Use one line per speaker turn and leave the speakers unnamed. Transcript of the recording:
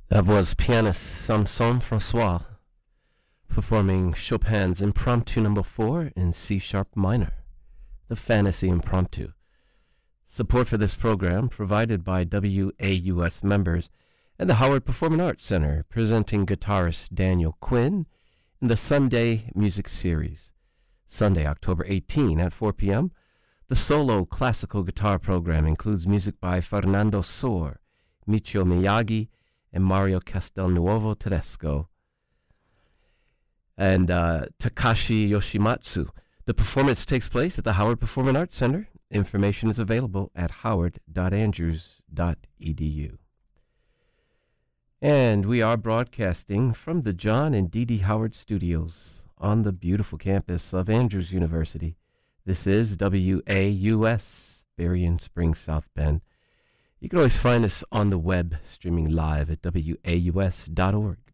That was pianist Samson Francois performing Chopin's Impromptu Number 4 in C-sharp minor, the Fantasy Impromptu. Support for this program provided by WAUS members and the Howard Performing Arts Center, presenting guitarist Daniel Quinn in the Sunday Music Series. Sunday, October 18 at 4 p.m., the solo classical guitar program includes music by Fernando Sor, Michio Miyagi, and Mario Castelnuovo Tedesco, and Takashi Yoshimatsu. The performance takes place at the Howard Performing Arts Center. Information is available at howard.andrews.edu. And we are broadcasting from the John and Dee Dee Howard Studios on the beautiful campus of Andrews University. This is WAUS, Berrien Springs, South Bend. You can always find us on the web, streaming live at waus.org.